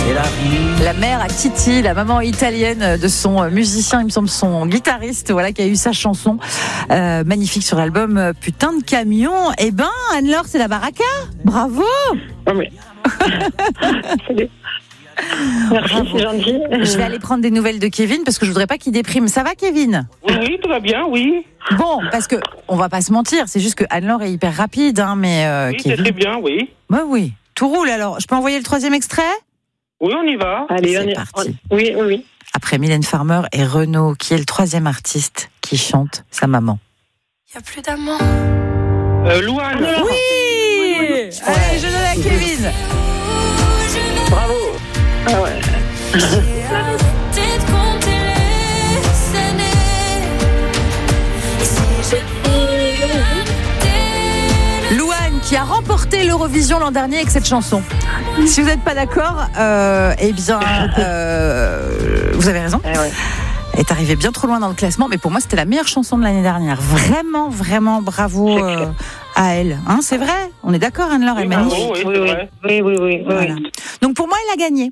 La mère à Kitty, la maman italienne de son musicien, il me semble son guitariste, voilà, qui a eu sa chanson magnifique sur l'album Putain de camion. Eh ben, Anne-Laure, c'est la baraka. Bravo. Non mais. Merci, Bravo. c'est gentil. Je vais aller prendre des nouvelles de Kevin parce que je voudrais pas qu'il déprime. Ça va, Kevin? Oui, tout va bien, oui. Bon, parce que on va pas se mentir, c'est juste que Anne-Laure est hyper rapide, hein, mais Oui, Kevin. c'est très bien, oui. Bah oui, tout roule. Alors, je peux envoyer le 3e extrait? Oui, on y va. Allez, C'est on est parti. Oui. Après Mylène Farmer et Renaud, qui est le 3e artiste qui chante sa maman. Y a plus d'amant. Louane. Oui. Allez, je donne à Kevin. Bravo. Ah ouais. J'ai arrêté de compter les années. Et si j'ai arrêté Louane qui a remporté l'Eurovision l'an dernier avec cette chanson. Si vous n'êtes pas d'accord, eh bien, vous avez raison. Ah ouais. Elle est arrivée bien trop loin dans le classement, mais pour moi, c'était la meilleure chanson de l'année dernière. Vraiment, vraiment bravo à elle. Hein, c'est vrai. On est d'accord, Anne-Laure, elle est magnifique. Oui, c'est vrai. Oui. Voilà. Donc pour moi, elle a gagné.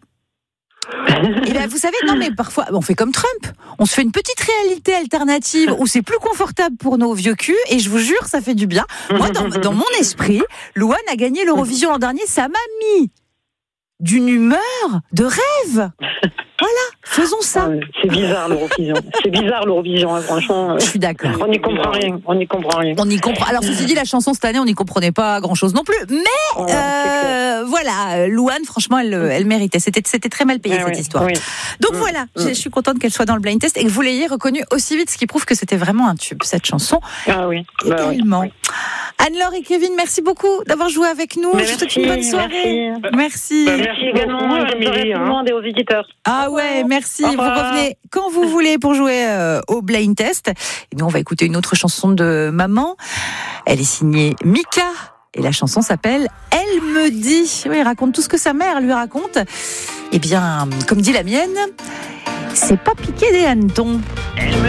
Et ben, vous savez, non mais parfois, on fait comme Trump. On se fait une petite réalité alternative où c'est plus confortable pour nos vieux culs. Et je vous jure, ça fait du bien. Moi, dans mon esprit, Louane a gagné l'Eurovision l'an dernier. Ça m'a mis d'une humeur de rêve. Voilà, faisons ça. Ah ouais, c'est bizarre l'Eurovision, hein, franchement. Je suis d'accord. On n'y comprend rien. On y comprend. Alors, ceci dit, la chanson cette année, on n'y comprenait pas grand-chose non plus. Mais Ouais, c'est voilà, Louane, franchement, elle méritait. C'était très mal payé, cette histoire. Oui. Donc voilà, je suis contente qu'elle soit dans le blind test et que vous l'ayez reconnue aussi vite, ce qui prouve que c'était vraiment un tube, cette chanson. Ah oui. Également. Oui. Anne-Laure et Kevin, merci beaucoup d'avoir joué avec nous. Je vous souhaite une bonne soirée. Merci. Merci également. Bonne soirée à tout le monde et aux visiteurs. Ah ouais, merci. Au Vous revoir. revenez quand vous voulez pour jouer au blind test. Et nous, on va écouter une autre chanson de maman. Elle est signée Mika. Et la chanson s'appelle Elle me dit. Oui, elle raconte tout ce que sa mère lui raconte. Eh bien, comme dit la mienne, c'est pas piquer des hannetons.